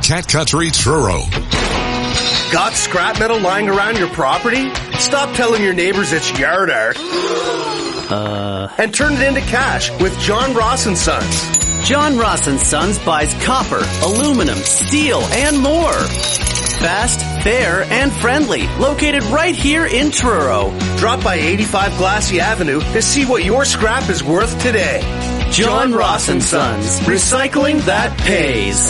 Cat Country Truro. Got scrap metal lying around your property? Stop telling your neighbors it's yard art. And turn it into cash with John Ross & Sons. John Ross & Sons buys copper, aluminum, steel, and more. Fast, fair, and friendly. Located right here in Truro. Drop by 85 Glassy Avenue to see what your scrap is worth today. John Ross & Sons. Recycling that pays.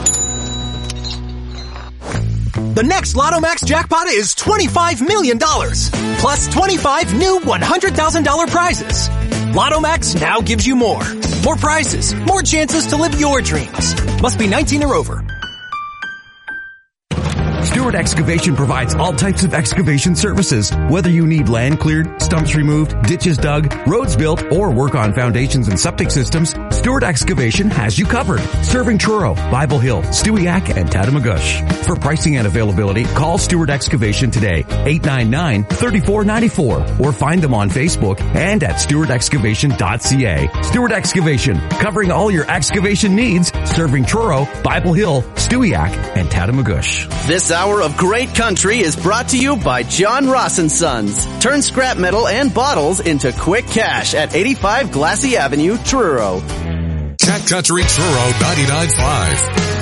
The next Lotto Max jackpot is $25 million, plus 25 new $100,000 prizes. Lotto Max now gives you more. More prizes, more chances to live your dreams. Must be 19 or over. Stewart Excavation provides all types of excavation services. Whether you need land cleared, stumps removed, ditches dug, roads built, or work on foundations and septic systems, Stewart Excavation has you covered. Serving Truro, Bible Hill, Stewiacke, and Tatamagouche. For pricing and availability, call Stewart Excavation today, 899-3494, or find them on Facebook and at stewartexcavation.ca. Stewart Excavation, covering all your excavation needs, serving Truro, Bible Hill, Stewiacke, and Tatamagouche. This hour of great country is brought to you by John Ross & Sons. Turn scrap metal and bottles into quick cash at 85 Glassy Avenue, Truro. Cat Country Truro 99.5.